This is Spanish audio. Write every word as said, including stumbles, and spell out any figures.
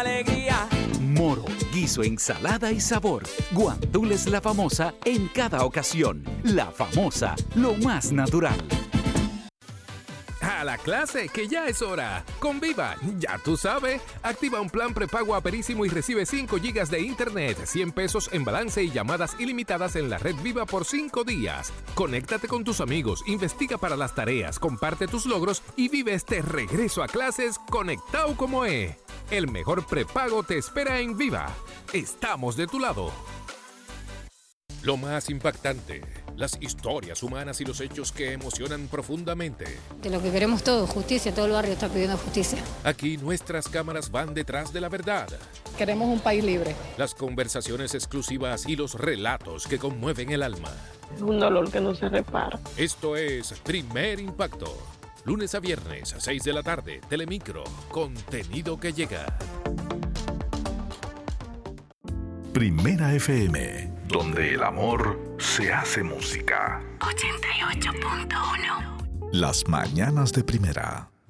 alegría. Moro, guiso, ensalada y sabor. Guandules La Famosa en cada ocasión. La Famosa, lo más natural. A la clase, que ya es hora. Con Viva, ya tú sabes. Activa un plan prepago aperísimo y recibe cinco gigas de internet, cien pesos en balance y llamadas ilimitadas en la red Viva por cinco días. Conéctate con tus amigos, investiga para las tareas, comparte tus logros y vive este regreso a clases conectado como es. El mejor prepago te espera en Viva. Estamos de tu lado. Lo más impactante, las historias humanas y los hechos que emocionan profundamente. De lo que queremos todos, justicia, todo el barrio está pidiendo justicia. Aquí nuestras cámaras van detrás de la verdad. Queremos un país libre. Las conversaciones exclusivas y los relatos que conmueven el alma. Es un dolor que no se repara. Esto es Primer Impacto. Lunes a viernes a seis de la tarde, Telemicro, contenido que llega. Primera F M, donde el amor se hace música. ochenta y ocho punto uno. Las mañanas de Primera.